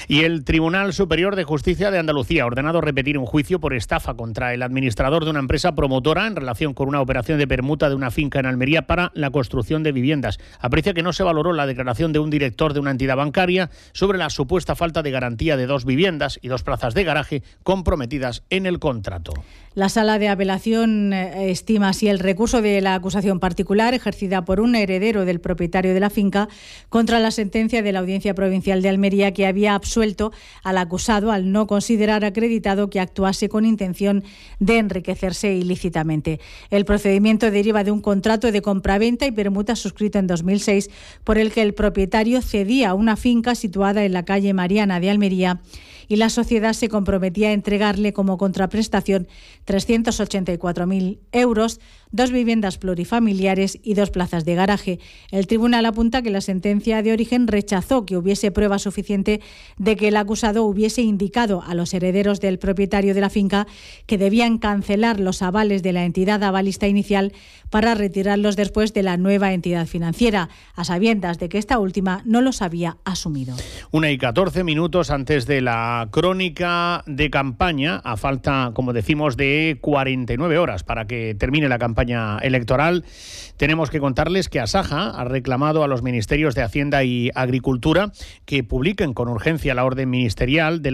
Y el Tribunal Superior de Justicia de Andalucía ha ordenado repetir un juicio por estafa contra el administrador de una empresa promotora en relación con una operación de permuta de una finca en Almería para la construcción de viviendas. Aprecia que no se valoró la declaración de un director de una entidad bancaria sobre la supuesta falta de garantía de 2 viviendas y 2 plazas de garaje comprometidas en el contrato. La Sala de Apelación estima así el recurso de la acusación particular ejercida por un heredero del propietario de la finca contra la sentencia de la Audiencia Provincial de Almería, que había absuelto al acusado al no considerar acreditado que actuase con intención de enriquecerse ilícitamente. El procedimiento deriva de un contrato de compraventa y permuta suscrito en 2006 por el que el propietario cedía una finca situada en la calle Mariana de Almería y la sociedad se comprometía a entregarle como contraprestación 384.000 euros, 2 viviendas plurifamiliares y 2 plazas de garaje. El tribunal apunta que la sentencia de origen rechazó que hubiese prueba suficiente de que el acusado hubiese indicado a los herederos del propietario de la finca que debían cancelar los avales de la entidad avalista inicial para retirarlos después de la nueva entidad financiera, a sabiendas de que esta última no los había asumido. 1:14 antes de la crónica de campaña, a falta, como decimos, de 49 horas para que termine la campaña electoral. Tenemos que contarles que Asaja ha reclamado a los ministerios de Hacienda y Agricultura que publiquen con urgencia la orden ministerial de